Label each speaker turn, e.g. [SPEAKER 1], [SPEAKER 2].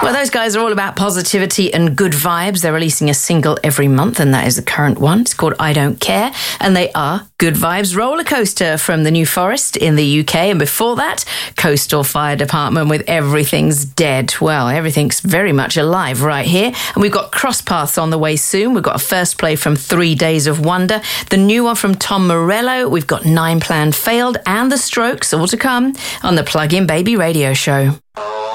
[SPEAKER 1] Well, those guys are all about positivity and good vibes. They're releasing a single every month, and that is the current one. It's called I Don't Care, and they are Good Vibes Roller Coaster from the New Forest in the UK. And before that, Coastal Fire Department with Everything's Dead. Well, everything's very much alive right here. And we've got Cross Paths on the way soon. We've got a first play from 3 Days of Wonder, the new one from Tom Morello. We've got 9 Plan Failed and The Strokes, all to come on the Plug-in Baby Radio Show.